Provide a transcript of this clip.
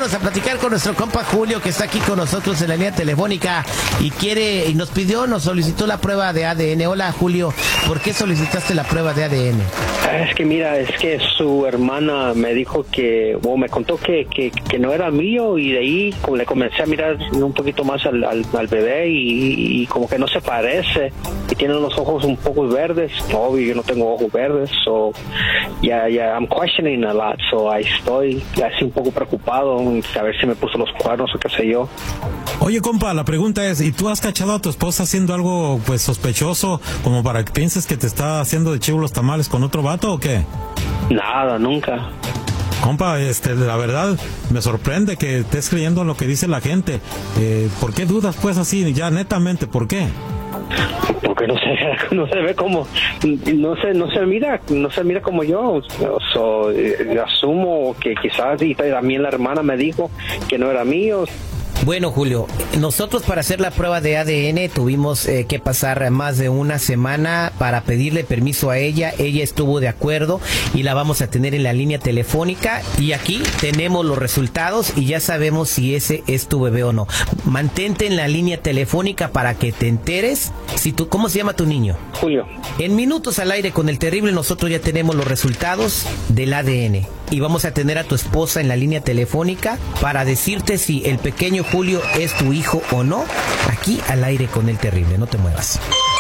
vámonos a platicar con nuestro compa Julio, que está aquí con nosotros en la línea telefónica y nos solicitó la prueba de ADN. Hola, Julio, ¿por qué solicitaste la prueba de ADN? Es que mira, es que su hermana me dijo me contó que no era mío, y de ahí como le comencé a mirar un poquito más al bebé y como que no se parece, y tiene los ojos un poco verdes. Obvio, yo no tengo ojos verdes, so I'm questioning a lot, so estoy así un poco preocupado, a ver si me puso los cuernos o qué sé yo. Oye, compa, la pregunta es, ¿y tú has cachado a tu esposa haciendo algo pues sospechoso como para que pienses que te está haciendo de chivo los tamales con otro vato o qué? Nada, nunca. Compa, la verdad me sorprende que estés creyendo en lo que dice la gente. ¿Por qué dudas pues así? Ya netamente, ¿por qué? Porque no se ve como, no se mira como yo. Asumo que quizás, y también la hermana me dijo que no era mío. Bueno, Julio, nosotros para hacer la prueba de ADN tuvimos que pasar más de una semana para pedirle permiso a ella. Ella estuvo de acuerdo y la vamos a tener en la línea telefónica. Y aquí tenemos los resultados y ya sabemos si ese es tu bebé o no. Mantente en la línea telefónica para que te enteres. ¿Cómo se llama tu niño? Julio. En Minutos al Aire con el Terrible nosotros ya tenemos los resultados del ADN. Y vamos a tener a tu esposa en la línea telefónica para decirte si el pequeño Julio es tu hijo o no, aquí al aire con el Terrible. No te muevas.